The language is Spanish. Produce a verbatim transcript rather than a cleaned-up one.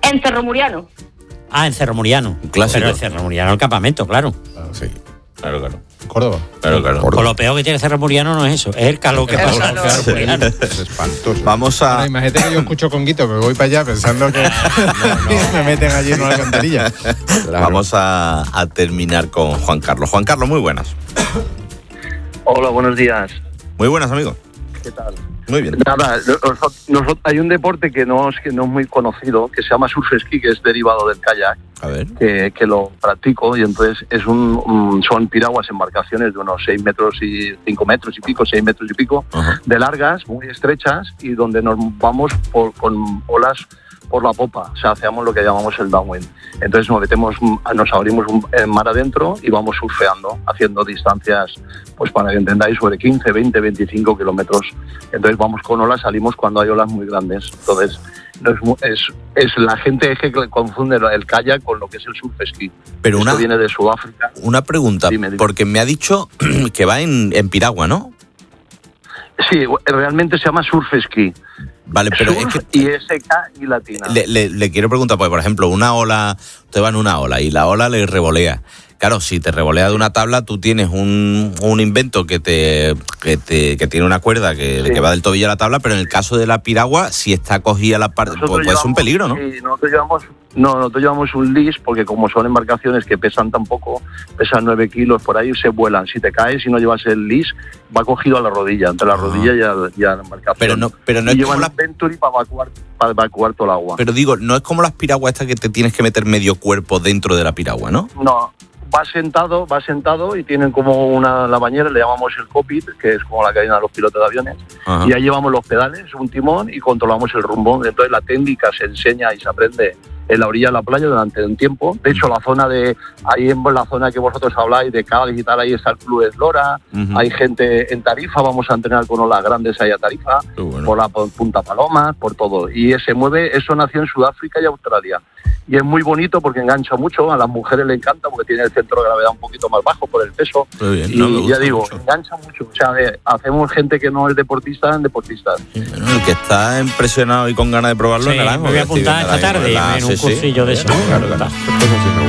En Cerro Muriano. Ah, en Cerro Muriano. Un clásico. Pero en Cerro Muriano el campamento, claro. Ah, sí, claro, claro. Córdoba. Claro, claro. Pues lo peor que tiene Cerro Muriano no es eso, es el calor que El pasa. calor, en Cerro Muriano. Es espantoso. Vamos a... Bueno, imagínate que yo escucho Conguito, que voy para allá pensando que me meten allí en una alcantarilla. Claro. Vamos a, a terminar con Juan Carlos. Juan Carlos, muy buenas. Hola, buenos días. Muy buenas, amigo. ¿Qué tal? Muy bien. Nada, nosotros, nosotros, hay un deporte que no, es, que no es muy conocido, que se llama surf ski, que es derivado del kayak, A ver. que, que lo practico, y entonces es un, un son piraguas, embarcaciones de unos seis metros y cinco metros y pico, seis metros y pico, Ajá. de largas, muy estrechas, y donde nos vamos por, con olas por la popa, o sea, hacemos lo que llamamos el downwind. Entonces nos metemos, nos abrimos en mar adentro y vamos surfeando, haciendo distancias, pues para que entendáis, sobre quince, veinte, veinticinco kilómetros. Entonces vamos con olas, salimos cuando hay olas muy grandes. Entonces no es, es, es la gente es que confunde el kayak con lo que es el surf ski. Pero Esto una, viene de Sudáfrica. una pregunta, Dime, dime. porque me ha dicho que va en, en piragua, ¿no? Sí, realmente se llama surf ski. Vale, pero Surf es que... y S K y latina. Le, le, le quiero preguntar, pues por ejemplo, una ola, usted va en una ola y la ola le revolea. Claro, si te revolea de una tabla, tú tienes un, un invento que te, que te que tiene una cuerda que, Sí. que va del tobillo a la tabla, pero en el caso de la piragua, si está cogida la parte, pues, pues es un peligro, ¿no? Sí, nosotros llevamos, no, nosotros llevamos un leash porque como son embarcaciones que pesan tan poco, pesan nueve kilos por ahí, se vuelan. Si te caes y no llevas el leash, va cogido a la rodilla, entre la Ah. rodilla y, a, y a la embarcación. Pero no, pero no y es llevan como la la, Venturi para evacuar, para evacuar todo el agua. pero digo, no es como las piraguas estas que te tienes que meter medio cuerpo dentro de la piragua, ¿no? No, va sentado, va sentado y tienen como una la bañera, le llamamos el cockpit, que es como la cabina de los pilotos de aviones, Ajá. y ahí llevamos los pedales, un timón y controlamos el rumbo. Entonces la técnica se enseña y se aprende en la orilla de la playa durante un tiempo. De hecho, la zona de, ahí en la zona que vosotros habláis de Cádiz y tal, ahí está el Club Eslora, Ujú. hay gente en Tarifa, vamos a entrenar con olas grandes ahí a Tarifa, Qué bueno. por la por Punta Palomas, por todo. Y se mueve, eso nació en Sudáfrica y Australia. Y es muy bonito porque engancha mucho, a las mujeres le encanta porque tiene el centro de gravedad un poquito más bajo por el peso. Muy bien, Y no, me gusta ya digo, mucho. engancha mucho. O sea, de- hacemos gente que no es deportista en deportistas. Sí, bueno, el que está impresionado y con ganas de probarlo Sí, en Naranjo. me voy a que estoy apuntar viendo esta ahí tarde la- en un sí, sí. cursillo de eso. Claro, claro. Pues así me